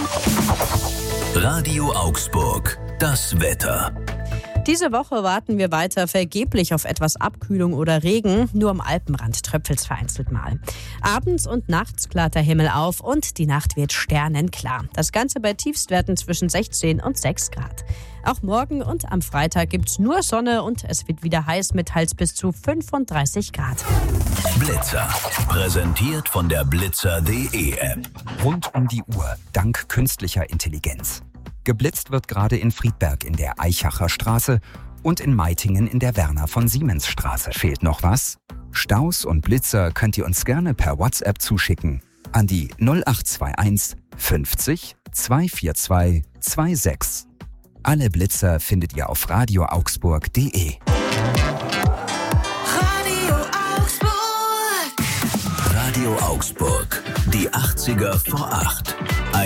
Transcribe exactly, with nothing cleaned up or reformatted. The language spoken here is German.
Radio Augsburg, das Wetter. Diese Woche warten wir weiter vergeblich auf etwas Abkühlung oder Regen. Nur am Alpenrand tröpfelt's vereinzelt mal. Abends und nachts klart der Himmel auf und die Nacht wird sternenklar. Das Ganze bei Tiefstwerten zwischen sechzehn und sechs Grad. Auch morgen und am Freitag gibt's nur Sonne und es wird wieder heiß mit teils bis zu fünfunddreißig Grad. Blitzer, präsentiert von der blitzer punkt de App. Rund um die Uhr, dank künstlicher Intelligenz. Geblitzt wird gerade in Friedberg in der Eichacher Straße und in Meitingen in der Werner von Siemens Straße. Fehlt noch was? Staus und Blitzer könnt ihr uns gerne per WhatsApp zuschicken an die null acht zwei eins fünfzig zweihundertvierundzwanzig sechsundzwanzig. Alle Blitzer findet ihr auf radio augsburg punkt de. Radio Augsburg. Radio Augsburg. Die achtziger vor acht.